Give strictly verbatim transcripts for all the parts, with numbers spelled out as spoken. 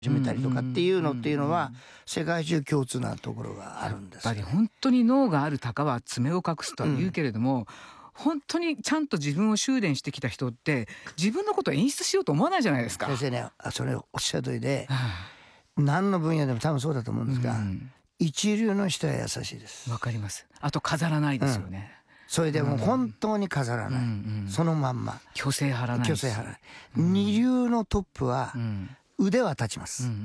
始めたりとかっていうのっていうのは世界中共通なところがあるんですよね。 やっぱり本当に脳がある鷹は爪を隠すとは言うけれども、うん、本当にちゃんと自分を修練してきた人って自分のことを演出しようと思わないじゃないですか。 先生ね、それをおっしゃる通りで、はあ、何の分野でも多分そうだと思うんですが、うん、一流の人は優しいです。 わかります。あと飾らないですよね、 うん、それでもう本当に飾らない、うんうん、そのまんま虚勢張らない虚勢張らない、うん、二流のトップは腕は立ちます、うんうんうん、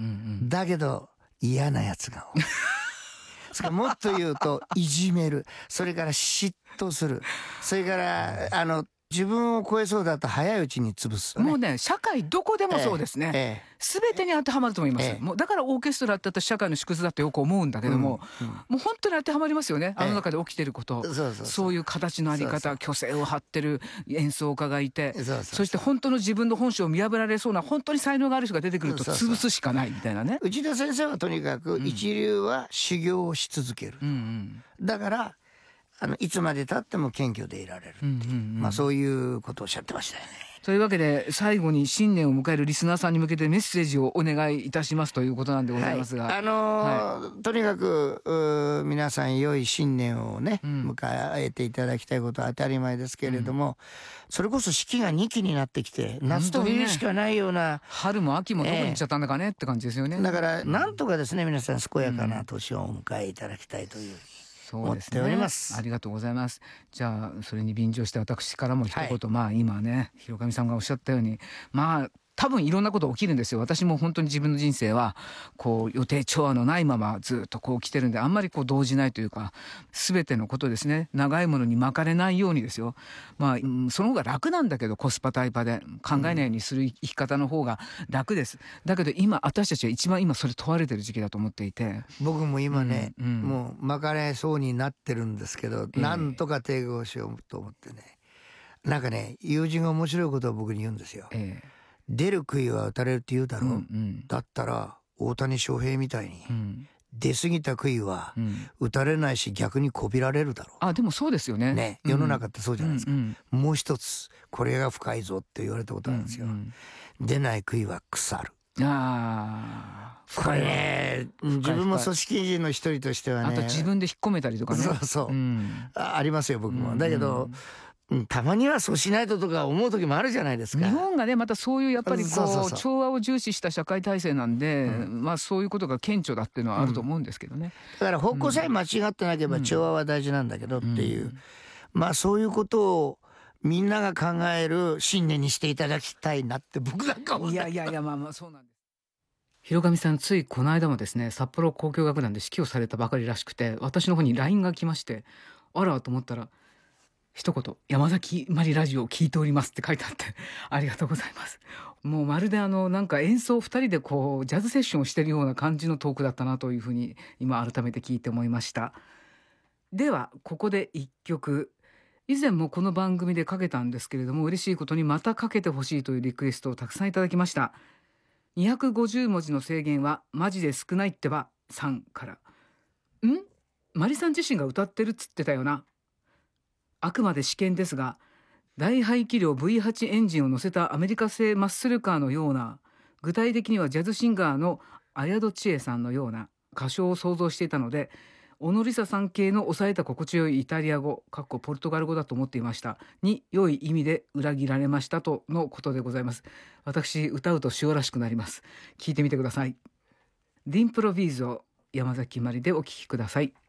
だけど嫌なやつが多いそれからもっと言うといじめる、それから嫉妬する、それからあの自分を超えそうだと早いうちに潰す、ね、 もうね、社会どこでもそうですね、ええ、全てに当てはまると思います、ええ、もうだからオーケストラって私社会の縮図だってよく思うんだけども、うんうん、もう本当に当てはまりますよね、あの中で起きてること、ええ、そうそうそう、そういう形のあり方、虚勢を張ってる演奏家がいて、そうそうそう、そして本当の自分の本性を見破られそうな本当に才能がある人が出てくると潰すしかないみたいなね。 内田先生はとにかく一流は修行をし続ける、うんうんうん、だからあのいつまで経っても謙虚でいられるっていう、うんうんうん、まあ、そういうことをおっしゃってましたよね。 というわけで最後に新年を迎えるリスナーさんに向けてメッセージをお願いいたしますということなんでございますが、 はい、あのーはい、とにかく皆さん良い新年をね、うん、迎えていただきたいことは当たり前ですけれども、うん、それこそ四季が二季になってきて夏と冬しかないような、ね、 春も秋もどこに行っちゃったんだかね、えー、って感じですよね。 だからなんとかですね、皆さん健やかな年をお迎えいただきたいという、うん、思っております。 ありがとうございます。じゃあそれに便乗して私からも一言、はい、まあ今ね広上さんがおっしゃったように、まあ多分いろんなこと起きるんですよ。私も本当に自分の人生はこう予定調和のないままずっとこう来てるんで、あんまりこう動じないというか、全てのことですね、長いものに巻かれないようにですよ。まあその方が楽なんだけど、コスパタイパで考えないようにする生き方の方が楽です。だけど今私たちは一番今それ問われてる時期だと思っていて、 僕も今ね、うんうん、もう巻かれそうになってるんですけど、えー、なんとか抵抗しようと思ってね、なんかね、友人が面白いことを僕に言うんですよ、えー出る杭は打たれるって言うだろう、うんうん、だったら大谷翔平みたいに、うん、出過ぎた杭は打たれないし、逆にこびられるだろう。 あ、でもそうですよね。 ね、世の中ってそうじゃないですか、うんうん、もう一つこれが深いぞって言われたことなんですよ、うんうん、出ない杭は腐る。 ああ、これね、自分も組織人の一人としてはね、 あと自分で引っ込めたりとかね、 そうそう、うん、あ, ありますよ僕も、うんうん、だけどうん、たまにはそうしないととか思う時もあるじゃないですか。 日本がねまたそういうやっぱりこう、そうそうそう、調和を重視した社会体制なんで、うん、まあそういうことが顕著だっていうのはあると思うんですけどね、 うん、だから方向さえ間違ってなければ調和は大事なんだけどっていう、うん、まあそういうことをみんなが考える新年にしていただきたいなって僕なんか思った。 いやいやいや、まあまあそうなんです。広上さん、ついこの間もですね、札幌交響楽団で指揮をされたばかりらしくて、私の方に ライン が来まして、あらと思ったら一言、山崎まりラジオを聞いておりますって書いてあってありがとうございます。もうまるであのなんか演奏ふたりでこうジャズセッションをしてるような感じのトークだったなというふうに今改めて聞いて思いました。ではここで一曲、以前もこの番組でかけたんですけれども、嬉しいことにまたかけてほしいというリクエストをたくさんいただきました。にひゃくごじゅうもじの制限はマジで少ないってばさんから。んマリさん自身が歌ってるっつってたよな。あくまで試験ですが、大排気量 ブイはち エンジンを乗せたアメリカ製マッスルカーのような、具体的にはジャズシンガーの綾戸千恵さんのような歌唱を想像していたので、オノリサさん系の抑えた心地よいイタリア語（ポルトガル語だと思っていました）に良い意味で裏切られましたとのことでございます。私歌うと塩らしくなります。聞いてみてください。ディンプロビーゾ山崎まりでお聞きください。